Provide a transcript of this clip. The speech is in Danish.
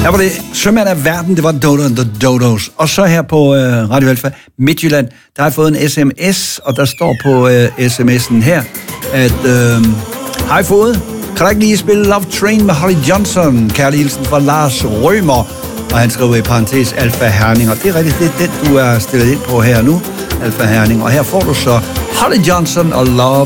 Her var det Sømand af verden, det var Dodo and the Dodos. Og så her på Radio Alfa Midtjylland, der har jeg fået en sms, og der står på sms'en her, at har I fået? Kan du ikke lige spille Love Train med Holly Johnson? Kærlig hilsen fra Lars Rømer. Og han skriver i parentes Alfa Herning, og det er rigtigt, det er den, du er stillet ind på her nu, Alfa Herning. Og her får du så Holly Johnson og Love